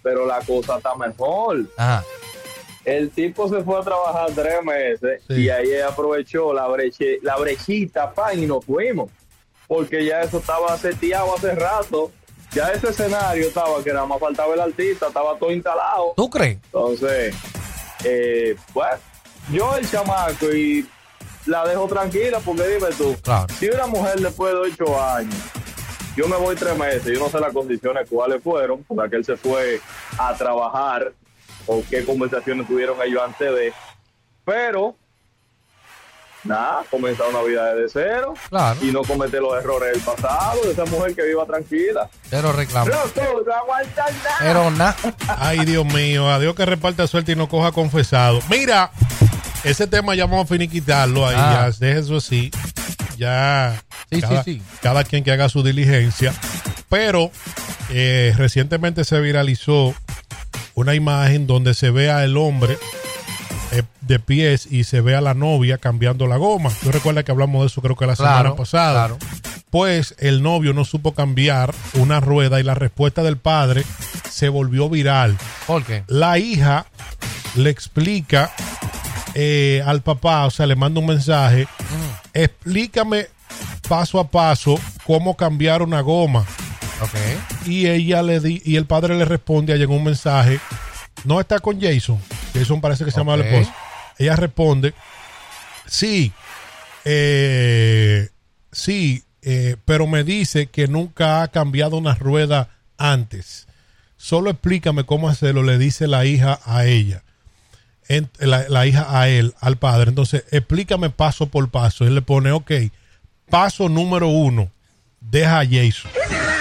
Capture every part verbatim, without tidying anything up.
pero la cosa está mejor. Ajá. El tipo se fue a trabajar tres meses Sí. y ahí aprovechó la, breche, la brechita, pan, y nos fuimos. Porque ya eso estaba seteado hace rato. Ya ese escenario estaba, que nada más faltaba el artista, estaba todo instalado. ¿Tú crees? Entonces, eh, pues, yo el chamaco y la dejo tranquila, porque dime tú, Claro. si una mujer después de ocho años, yo me voy tres meses, yo no sé las condiciones cuáles fueron, porque aquel se fue a trabajar, o qué conversaciones tuvieron ellos antes de, pero, nada, comenzar una vida desde cero, Claro. y no cometer los errores del pasado, de esa mujer que viva tranquila. Pero reclamo. Loco, no aguantan nada. Pero nada. Ay, Dios mío, a Dios que reparta suerte y no coja confesado. Mira, ese tema ya vamos a finiquitarlo ahí, Ah. ya, deje eso así. Ya, Sí, cada, sí, sí. cada quien que haga su diligencia. Pero eh, recientemente se viralizó una imagen donde se ve a el hombre eh, de pies y se ve a la novia cambiando la goma. Tú recuerdas que hablamos de eso creo que la Claro, semana pasada. claro. Pues el novio no supo cambiar una rueda y la respuesta del padre se volvió viral. ¿Por qué? La hija le explica eh, al papá, o sea, le manda un mensaje, explícame paso a paso cómo cambiar una goma. Ok. Y ella le di, y el padre le responde allá en un mensaje, no está con Jason. Jason parece que se llama el Ok. esposo. Ella responde, sí, eh, sí, eh, pero me dice que nunca ha cambiado una rueda antes. Solo explícame cómo hacerlo, le dice la hija a ella. En- la, la hija a él, al padre. Entonces, explícame paso por paso. Él le pone, ok, paso número uno, deja a Jason.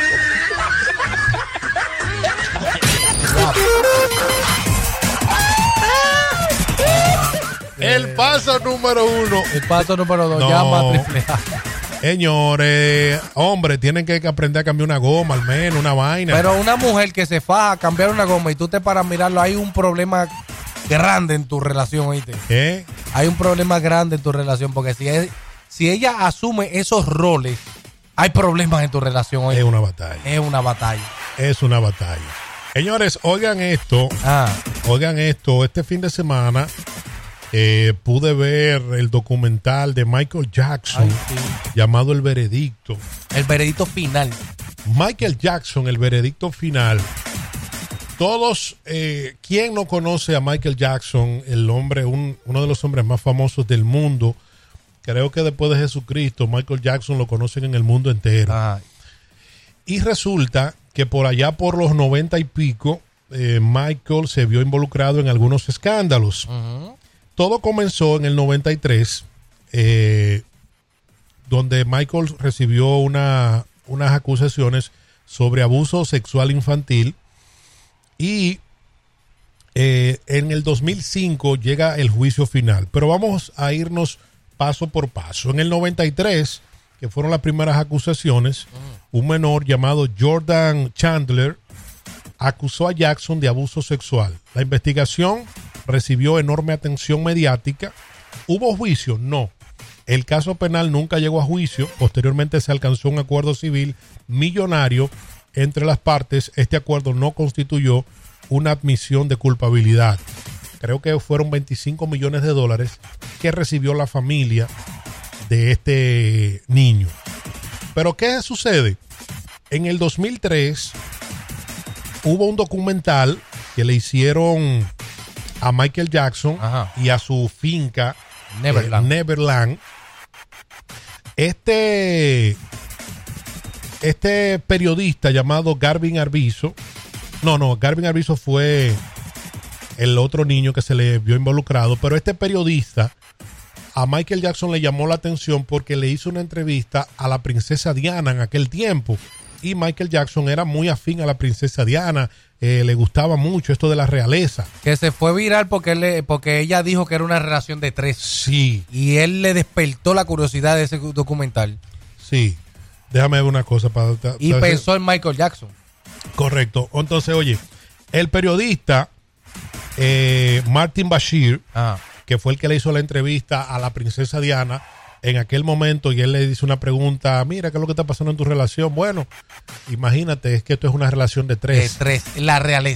El paso número uno. El paso número dos, No. llama a triple A. Señores, hombre, tienen que aprender a cambiar una goma, al menos, una vaina. Pero una mujer que se faja a cambiar una goma y tú te paras a mirarlo, hay un problema grande en tu relación, ¿oíste? ¿Eh? Hay un problema grande en tu relación, porque si, es- si ella asume esos roles, hay problemas en tu relación, Es ¿oíste? una batalla. Es una batalla. Es una batalla. Señores, oigan esto. Ah, Oigan esto. Este fin de semana eh, pude ver el documental de Michael Jackson ay, sí. llamado El Veredicto. El veredicto final. Michael Jackson, El Veredicto Final. Todos, eh, ¿quién no conoce a Michael Jackson? El hombre, un- uno de los hombres más famosos del mundo. Creo que después de Jesucristo, Michael Jackson lo conocen en el mundo entero. Ajá. Y resulta que por allá por los noventa y pico, eh, Michael se vio involucrado en algunos escándalos. Ujú. Todo comenzó en el noventa y tres, eh, donde Michael recibió una, unas acusaciones sobre abuso sexual infantil. Y eh, en el dos mil cinco llega el juicio final. Pero vamos a irnos paso por paso. En el noventa y tres, que fueron las primeras acusaciones, un menor llamado Jordan Chandler acusó a Jackson de abuso sexual. La investigación recibió enorme atención mediática. ¿Hubo juicio? No. El caso penal nunca llegó a juicio. Posteriormente se alcanzó un acuerdo civil millonario entre las partes. Este acuerdo no constituyó una admisión de culpabilidad. Creo que fueron veinticinco millones de dólares que recibió la familia de este niño. Pero ¿qué sucede? En el dos mil tres hubo un documental que le hicieron a Michael Jackson Ajá. y a su finca Neverland. eh, Neverland. Este este periodista llamado Garvin Arvizo, no, no, Garvin Arvizo fue el otro niño que se le vio involucrado, pero este periodista a Michael Jackson le llamó la atención porque le hizo una entrevista a la princesa Diana en aquel tiempo. Y Michael Jackson era muy afín a la princesa Diana, eh, le gustaba mucho esto de la realeza. Que se fue viral porque, él le- porque ella dijo que era una relación de tres. Sí, Y él le despertó la curiosidad de ese documental. sí. Déjame ver una cosa para... Y para- pensó en Michael Jackson. Correcto. Entonces, oye, el periodista eh, Martin Bashir, Ajá. que fue el que le hizo la entrevista a la princesa Diana en aquel momento, y él le dice una pregunta, mira, ¿qué es lo que está pasando en tu relación? Bueno, imagínate, es que esto es una relación de De tres. tres. La realeza.